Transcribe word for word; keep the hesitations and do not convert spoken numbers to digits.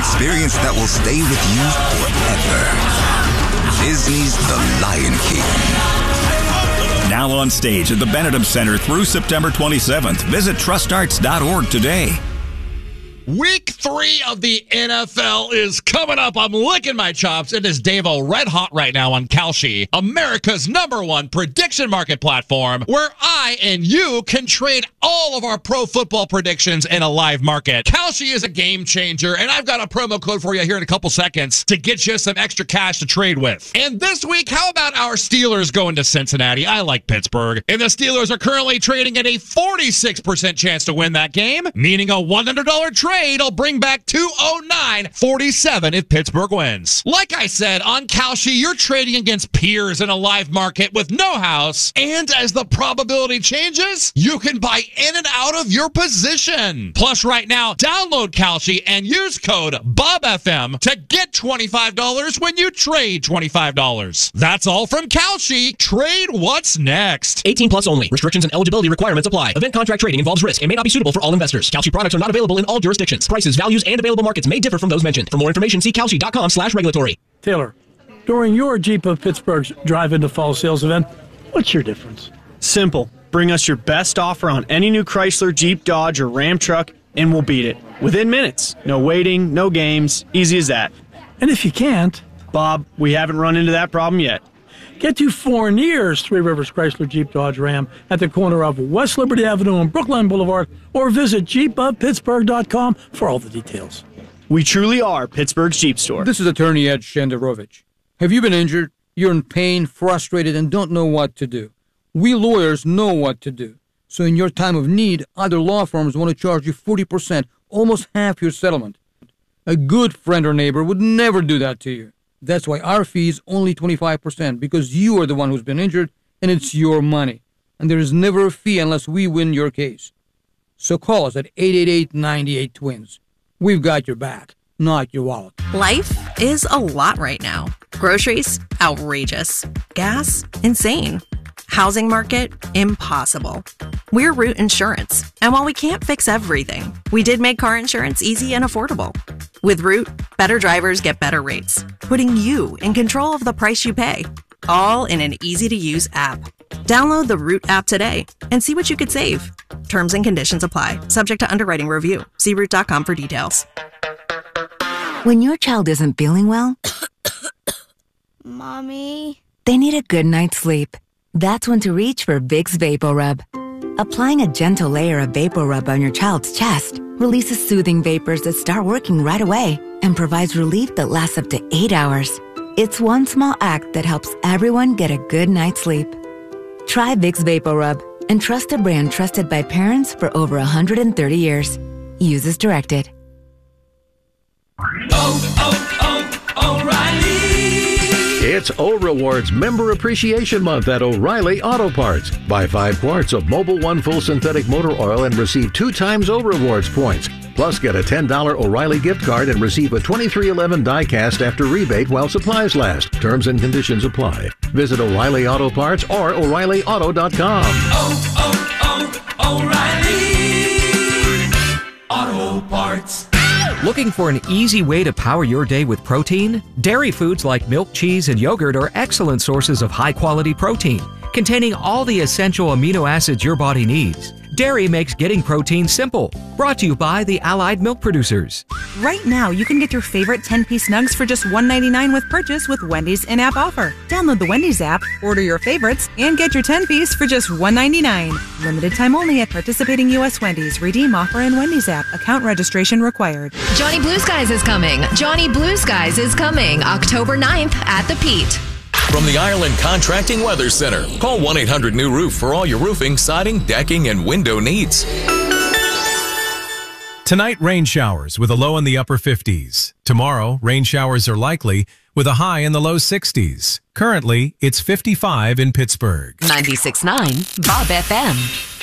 experience that will stay with you forever. Disney's The Lion King. Now on stage at the Benedum Center through September twenty-seventh. Visit trust arts dot org today. Week three of the N F L is coming up. I'm licking my chops. It is Davo red hot right now on Kalshi, America's number one prediction market platform, where I and you can trade all of our pro football predictions in a live market. Kalshi is a game changer, and I've got a promo code for you here in a couple seconds to get you some extra cash to trade with. And this week, how about our Steelers going to Cincinnati? I like Pittsburgh. And the Steelers are currently trading at a forty-six percent chance to win that game, meaning a one hundred dollars trade will bring back two oh nine forty-seven if Pittsburgh wins. Like I said, on Kalshi, you're trading against peers in a live market with no house, and as the probability changes, you can buy in and out of your position. Plus, right now, download Kalshi and use code BobFM to get twenty-five dollars when you trade twenty-five dollars. That's all from Kalshi. Trade what's next. eighteen plus only. Restrictions and eligibility requirements apply. Event contract trading involves risk and may not be suitable for all investors. Kalshi products are not available in all jurisdictions. Prices, values, and available markets may differ from those mentioned. For more information, see Kalshi dot com slash regulatory. Taylor, during your Jeep of Pittsburgh's Drive Into Fall sales event, what's your difference? Simple. Bring us your best offer on any new Chrysler, Jeep, Dodge, or Ram truck, and we'll beat it. Within minutes. No waiting, no games. Easy as that. And if you can't... Bob, we haven't run into that problem yet. Get to Fournier's Three Rivers Chrysler Jeep Dodge Ram at the corner of West Liberty Avenue and Brookline Boulevard, or visit jeep of pittsburgh dot com for all the details. We truly are Pittsburgh's Jeep store. This is attorney Ed Shenderovich. Have you been injured? You're in pain, frustrated, and don't know what to do. We lawyers know what to do. So in your time of need, other law firms want to charge you forty percent, almost half your settlement. A good friend or neighbor would never do that to you. That's why our fee is only twenty-five percent, because you are the one who's been injured, and it's your money. And there is never a fee unless we win your case. So call us at eight eight eight, nine eight twins. We've got your back, not your wallet. Life is a lot right now. Groceries, outrageous. Gas, insane. Housing market, impossible. We're Root Insurance, and while we can't fix everything, we did make car insurance easy and affordable. With Root, better drivers get better rates, putting you in control of the price you pay, all in an easy-to-use app. Download the Root app today and see what you could save. Terms and conditions apply, subject to underwriting review. See root dot com for details. When your child isn't feeling well, Mommy, they need a good night's sleep. That's when to reach for Vicks VapoRub. Applying a gentle layer of VapoRub on your child's chest releases soothing vapors that start working right away and provides relief that lasts up to eight hours. It's one small act that helps everyone get a good night's sleep. Try Vicks VapoRub and trust a brand trusted by parents for over one hundred thirty years. Use as directed. Oh, oh, oh, O'Reilly! It's O-Rewards Member Appreciation Month at O'Reilly Auto Parts. Buy five quarts of Mobil One Full Synthetic Motor Oil and receive two times O-Rewards points. Plus, get a ten dollars O'Reilly gift card and receive a twenty-three eleven die-cast after rebate while supplies last. Terms and conditions apply. Visit O'Reilly Auto Parts or O'Reilly Auto dot com. Oh, oh, oh, O'Reilly Auto Parts. Looking for an easy way to power your day with protein? Dairy foods like milk, cheese, and yogurt are excellent sources of high-quality protein, containing all the essential amino acids your body needs. Dairy makes getting protein simple. Brought to you by the Allied Milk Producers. Right now, you can get your favorite ten-piece nugs for just one ninety-nine with purchase with Wendy's in-app offer. Download the Wendy's app, order your favorites, and get your ten-piece for just one ninety-nine. Limited time only at participating U S Wendy's. Redeem offer in Wendy's app. Account registration required. Johnny Blue Skies is coming. Johnny Blue Skies is coming October ninth at the Pete. From the Ireland Contracting Weather Center, call one eight hundred new roof for all your roofing, siding, decking, and window needs. Tonight, rain showers with a low in the upper fifties. Tomorrow, rain showers are likely with a high in the low sixties. Currently, it's fifty-five in Pittsburgh. ninety-six point nine Bob F M.